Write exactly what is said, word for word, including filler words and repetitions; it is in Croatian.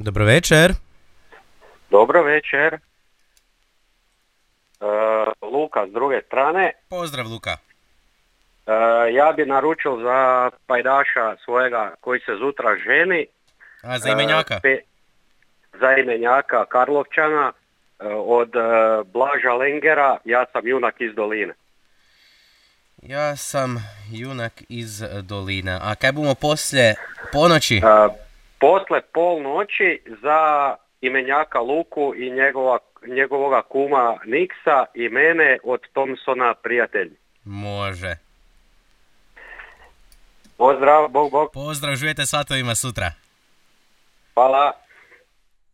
Dobro večer. Dobro večer. E, Luka s druge strane. Pozdrav Luka. E, ja bi naručil za pajdaša svojega koji se zutra ženi. A za imenjaka? E, pe, za imenjaka Karlovčana e, od e, Blaža Lengera. Ja sam junak iz Doline. Ja sam junak iz Doline. A kaj bomo poslije ponoći? E, posle polnoći za imenjaka Luku i njegova, njegovoga kuma Niksa i mene od Thompsona prijatelji. Može. Pozdrav, bog, bog. Pozdrav, živjeti s vatovima sutra. Hvala.